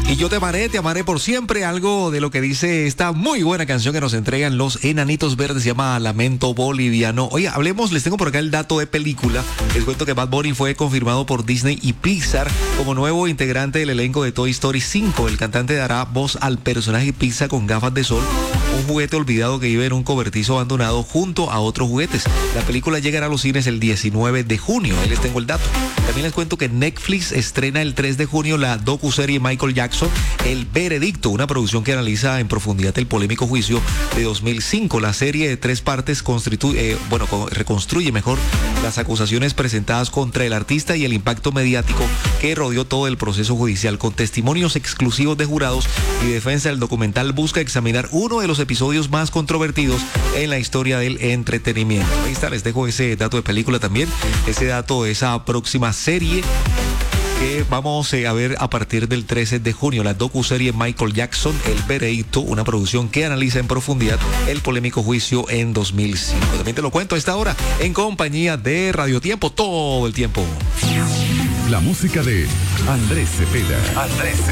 Y yo te amaré por siempre, algo de lo que dice esta muy buena canción que nos entregan los Enanitos Verdes, se llama Lamento Boliviano. Oye, hablemos, les tengo por acá el dato de película. Les cuento que Bad Bunny fue confirmado por Disney y Pixar como nuevo integrante del elenco de Toy Story 5. El cantante dará voz al personaje Pizza con gafas de sol, un juguete olvidado que vive en un cobertizo abandonado junto a otros juguetes. La película llegará a los cines el 19 de junio. Ahí les tengo el dato. También les cuento que Netflix estrena el 3 de junio la docuserie Michael Jackson, El Veredicto, una producción que analiza en profundidad el polémico juicio de 2005. La serie de 3 partes reconstruye mejor las acusaciones presentadas contra el artista y el impacto mediático que rodeó todo el proceso judicial. Con testimonios exclusivos de jurados y defensa, el documental busca examinar uno de los episodios más controvertidos en la historia del entretenimiento. Ahí está, les dejo ese dato de película también, ese dato de esa próxima serie que vamos a ver a partir del 13 de junio, la docuserie Michael Jackson, El Veredicto, una producción que analiza en profundidad el polémico juicio en 2005. También te lo cuento a esta hora en compañía de Radio Tiempo, todo el tiempo. La música de Andrés Cepeda.